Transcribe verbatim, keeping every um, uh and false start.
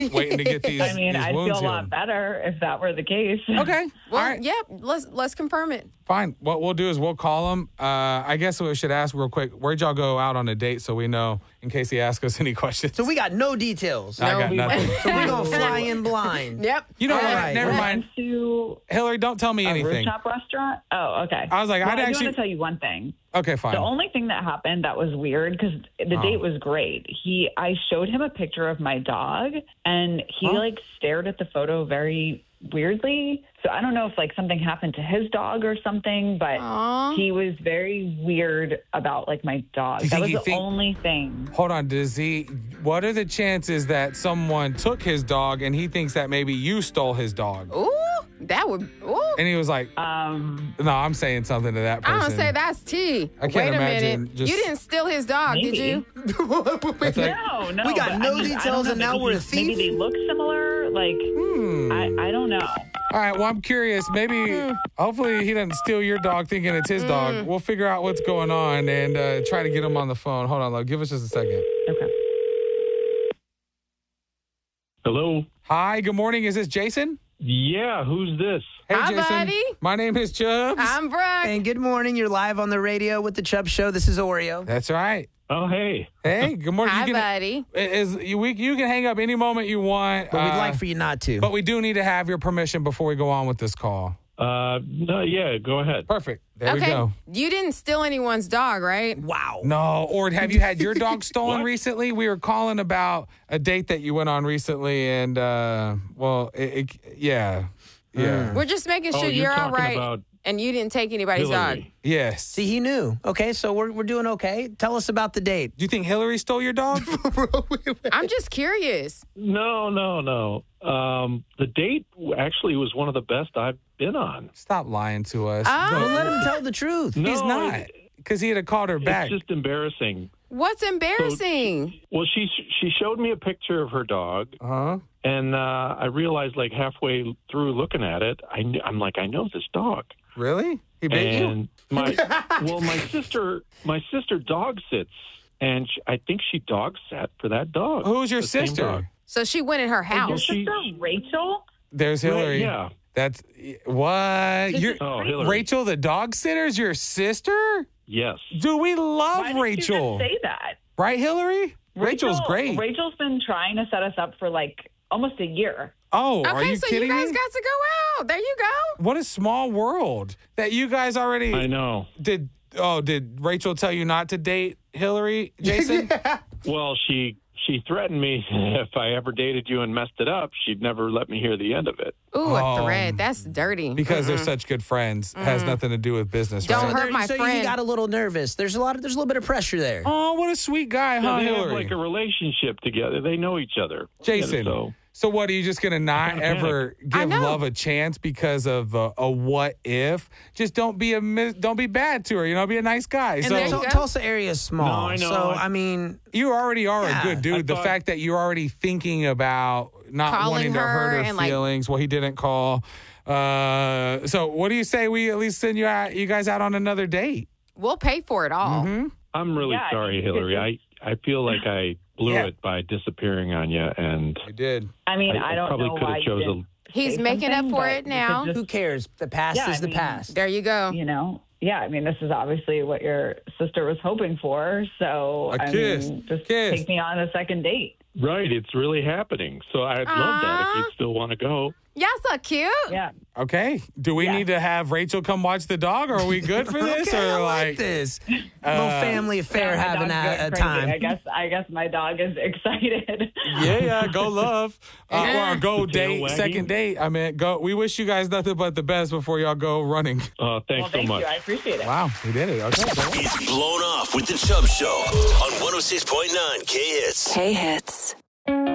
waiting to get these. I mean, these I'd wounds feel a lot healed. better if that were the case. Okay. Well, All right. yeah, let's let's confirm it. Fine. What we'll do is we'll call him. Uh, I guess we should ask real quick, where'd y'all go out on a date so we know in case he asks us any questions? So we got no details. I got we nothing. So we're going to fly in blind. Yep. You know All what? right. Never We mind. went to Hillary, don't tell me a anything. rooftop restaurant. Oh, okay. I was like, well, I'd I do actually- want to tell you one thing. Okay, fine. The only thing that happened that was weird because the Oh. date was great. He, I showed him a picture of my dog, and he Huh? like stared at the photo very weirdly. So I don't know if like something happened to his dog or something, but Aw. he was very weird about like my dog. You That think was he the think- only thing. Hold on, does he, what are the chances that someone took his dog and he thinks that maybe you stole his dog? Ooh, that would. Ooh. And he was like, Um, no, I'm saying something to that I person. don't say that's T. I can't Wait a imagine minute. just- You didn't steal his dog, Maybe. did you? That's like, no, no. We got but, no I mean, I details don't know, and now maybe we're a he- Maybe thief? they look similar. Like, hmm. I, I don't know. All right, well, I'm curious. Maybe, hopefully, he doesn't steal your dog thinking it's his dog. We'll figure out what's going on and uh, try to get him on the phone. Hold on, love. Give us just a second. Okay. Hello. Hi, good morning. Is this Jason? Yeah, who's this? Hey, Hi, Jason. buddy. My name is Chubbs. I'm Brooke. And good morning. You're live on the radio with the Chubb Show. This is Oreo. That's right. Oh, hey. Hey, good morning. Hi, you can, buddy. Is, you, we, you can hang up any moment you want. But we'd uh, like for you not to. But we do need to have your permission before we go on with this call. Uh, no, yeah, go ahead. Perfect. There we Okay. go. You didn't steal anyone's dog, right? Wow. No, or have you had your dog stolen What? recently? We were calling about a date that you went on recently, and uh, well, it, it, yeah, yeah, We're just making sure Oh, you're you're all talking right about and you didn't take anybody's dog. Hillary. yes. See, he knew. Okay, so we're, we're doing okay. Tell us about the date. Do you think Hillary stole your dog? I'm just curious. No, no, no. Um, the date actually was one of the best I've been on. Stop lying to us. Oh. Well, No, let him tell the truth. No, he's not, it- because he had called her back. It's just embarrassing. What's embarrassing? Well, she she showed me a picture of her dog, Huh? and uh, I realized like halfway through looking at it, I kn- I'm like, I know this dog. Really? He bit you? And my well, my sister my sister dog sits, and she, I think she dog sat for that dog. Who's your the same sister? dog. So she went in her Your house. she- sister Rachel? There's Right, Hillary. yeah. That's what? You're, Oh, Hillary. Rachel, the dog sitter's your sister? Yes. Dude, we love Why did Rachel. you just say that? Right, Hillary? Rachel's Rachel- great. Rachel's been trying to set us up for like almost a year. Oh, are Okay, you so kidding you guys me? got to go out. There you go. What a small world that you guys already I know. did. Oh, did Rachel tell you not to date Hillary, Jason? Well, she she threatened me if I ever dated you and messed it up, she'd never let me hear the end of it. Ooh, a Oh. thread. That's dirty. Because they're such good friends. Has nothing to do with business, Don't right? hurt there- my so friend. you got a little nervous. There's a lot of there's a little bit of pressure there. Oh, what a sweet guy, huh, they have Hillary? like a relationship together. They know each other. Jason. You know, So what, are you just going to not ever give know. love a chance because of a, a what if? Just don't be a mis- don't be bad to her, you know, be a nice guy. And so the you Tul- go. Tulsa area is small. No, I know. So, I mean, you already are Yeah, a good dude. I The thought- fact that you're already thinking about not Calling wanting to her hurt her and, like- feelings. Well, he didn't call. Uh, so what do you say we at least send you out, you guys out on another date? We'll pay for it all. Mm-hmm. I'm really Yeah, sorry, it's Hillary. just- I, I feel like I blew Yeah. it by disappearing on you, and I did. I mean, I, I, don't probably know could why have you chose didn't a. He's say making up something, for but it you now. could who cares? The past Yeah, is I the mean- past. There you go. You know, yeah. I mean, this is obviously what your sister was hoping for. So A I kiss. mean, just Kiss. take me on a second date. Right, it's really happening. So I'd love that if Aw. you still want to go. Y'all so cute. Yeah. Okay. Do we Yeah. need to have Rachel come watch the dog, or are we good for this? okay, or I like, like this. uh, little family affair Yeah, my having dog's a, going a crazy. time. I guess. I guess my dog is excited. Yeah, yeah, go love. Uh, or go The tail date, wagging. second date. I mean, go. We wish you guys nothing but the best before y'all go running. Uh, thanks well, so thank much. you. I appreciate it. Wow, we did it. Okay. He's blown off with the Chubb Show on one oh six point nine K Hits. K Hits.